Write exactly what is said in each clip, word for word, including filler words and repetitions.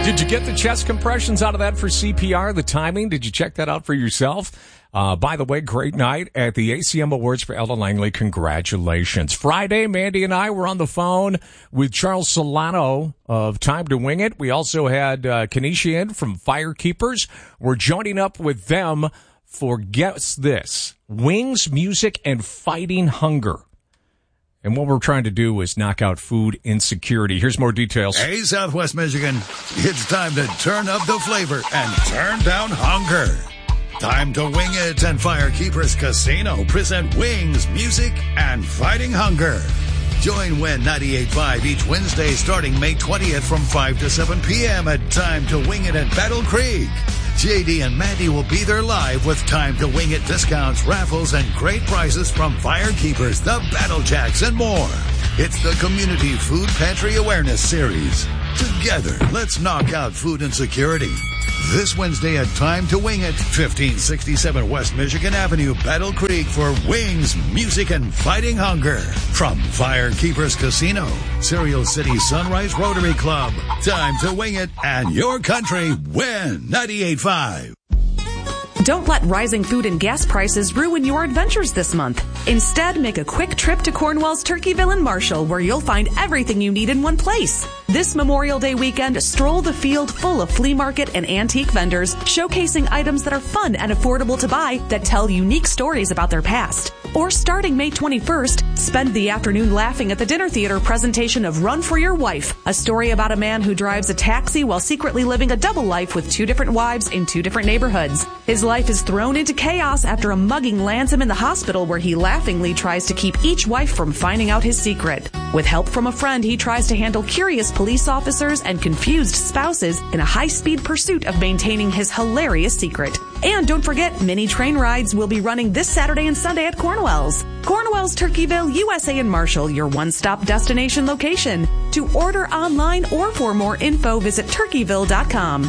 Did you get the chest compressions out of that for C P R? The timing, did you check that out for yourself? Uh, by the way, great night at the A C M Awards for Ella Langley. Congratulations. Friday, Mandy and I were on the phone with Charles Solano of Time to Wing It. We also had uh, Kenesha in from Firekeepers. We're joining up with them for, guess this, Wings, Music, and Fighting Hunger. And what we're trying to do is knock out food insecurity. Here's more details. Hey, Southwest Michigan, it's time to turn up the flavor and turn down hunger. Time to Wing It and Firekeepers Casino present Wings, Music, and Fighting Hunger. Join Win ninety-eight point five each Wednesday starting May twentieth from five to seven p.m. at Time to Wing It at Battle Creek. J D and Mandy will be there live with Time to Wing It discounts, raffles, and great prizes from Firekeepers, the Battle Jacks, and more. It's the Community Food Pantry Awareness Series. Together, let's knock out food insecurity. This Wednesday at Time to Wing It, fifteen sixty-seven West Michigan Avenue, Battle Creek, for Wings, Music, and Fighting Hunger. From Firekeepers Casino, Cereal City Sunrise Rotary Club, Time to Wing It, and your country win ninety-eight point five. Don't let rising food and gas prices ruin your adventures this month. Instead, make a quick trip to Cornwall's Turkeyville and Marshall, where you'll find everything you need in one place. This Memorial Day weekend, stroll the field full of flea market and antique vendors, showcasing items that are fun and affordable to buy that tell unique stories about their past. Or starting May twenty-first, spend the afternoon laughing at the dinner theater presentation of Run for Your Wife, a story about a man who drives a taxi while secretly living a double life with two different wives in two different neighborhoods. His life is thrown into chaos after a mugging lands him in the hospital, where he laughingly tries to keep each wife from finding out his secret. With help from a friend, he tries to handle curious police officers and confused spouses in a high-speed pursuit of maintaining his hilarious secret. And don't forget, mini train rides will be running this Saturday and Sunday at Cornwell's. Cornwell's Turkeyville, U S A and Marshall, your one-stop destination location. To order online or for more info, visit turkeyville dot com.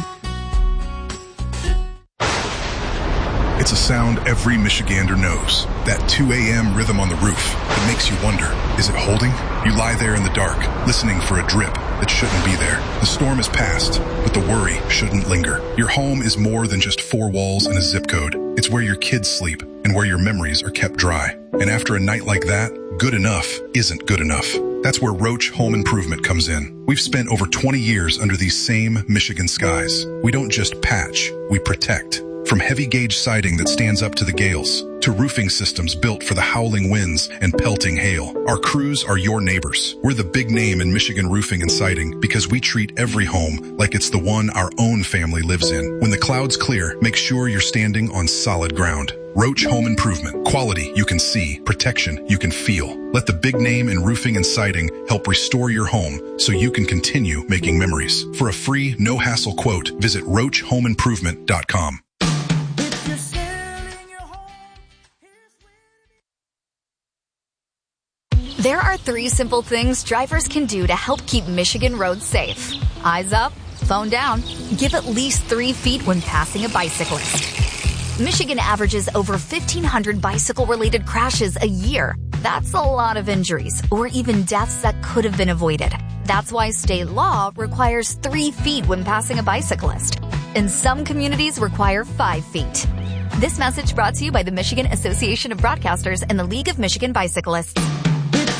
It's a sound every Michigander knows. That two a.m. rhythm on the roof that makes you wonder, is it holding? You lie there in the dark, listening for a drip that shouldn't be there. The storm is past, but the worry shouldn't linger. Your home is more than just four walls and a zip code. It's where your kids sleep and where your memories are kept dry. And after a night like that, good enough isn't good enough. That's where Roach Home Improvement comes in. We've spent over twenty years under these same Michigan skies. We don't just patch, we protect. From heavy gauge siding that stands up to the gales, to roofing systems built for the howling winds and pelting hail, our crews are your neighbors. We're the big name in Michigan roofing and siding because we treat every home like it's the one our own family lives in. When the clouds clear, make sure you're standing on solid ground. Roach Home Improvement. Quality you can see, protection you can feel. Let the big name in roofing and siding help restore your home so you can continue making memories. For a free, no-hassle quote, visit roach home improvement dot com. There are three simple things drivers can do to help keep Michigan roads safe. Eyes up, phone down, give at least three feet when passing a bicyclist. Michigan averages over fifteen hundred bicycle-related crashes a year. That's a lot of injuries, or even deaths that could have been avoided. That's why state law requires three feet when passing a bicyclist. And some communities require five feet. This message brought to you by the Michigan Association of Broadcasters and the League of Michigan Bicyclists.